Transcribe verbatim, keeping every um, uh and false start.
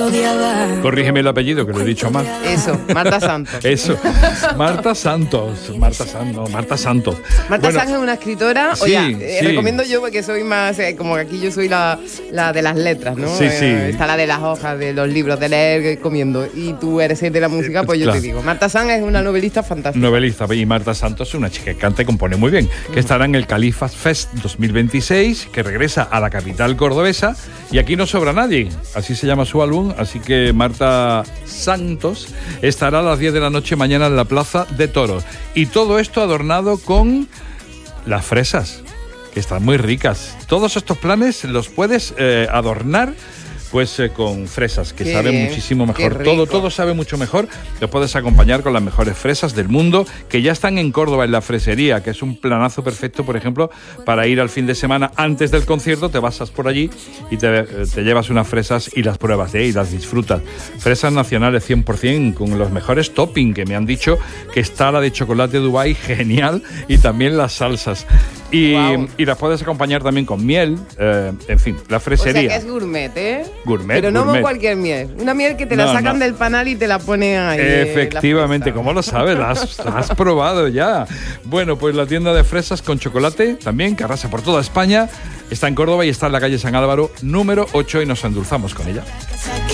odiaba. Corrígeme el apellido, que lo he dicho mal. Eso, Marta Santos. Eso, Marta Santos. Marta Santos, Marta Santos. Marta Bueno, Santos es una escritora. sí, Oye, eh, sí. recomiendo yo porque soy más, eh, como que aquí yo soy la, la de las letras, ¿no? Sí, sí. Eh, está la de las hojas, de los libros, de leer, eh, comiendo. Y tú eres de la música, pues yo Claro. te digo. Marta Santos es una novelista fantástica. Novelista, y Marta Santos es una chica que canta y compone muy bien, que estará en el Califas Fest dos mil veintiséis, que regresa a la capital cordobesa, y aquí no sobra nadie, así se llama su álbum, así que Marta Santos estará a las diez de la noche mañana en la Plaza de Toros, y todo esto adornado con las fresas, que están muy ricas. Todos estos planes los puedes eh, adornar pues eh, con fresas, que Qué saben bien, muchísimo qué mejor. rico. Todo, todo sabe mucho mejor. Lo puedes acompañar con las mejores fresas del mundo, que ya están en Córdoba, en la fresería, que es un planazo perfecto, por ejemplo, para ir al fin de semana antes del concierto. Te pasas por allí y te, te llevas unas fresas y las pruebas de ahí, y las disfrutas. Fresas nacionales cien por ciento, con los mejores toppings, que me han dicho que está la de chocolate Dubai, genial, y también las salsas. Y, Wow. y las puedes acompañar también con miel, eh, en fin, la O sea fresería. que es gourmet, ¿eh? Gourmet, Pero no gourmet. cualquier miel. Una miel que te la No, sacan no. del panal y te la ponen ahí. eh, Efectivamente, la fresa. ¿cómo lo sabes? La has, la has probado ya. Bueno, pues la tienda de fresas con chocolate, también, que arrasa por toda España, está en Córdoba y está en la calle San Álvaro, número ocho, y nos endulzamos con ella.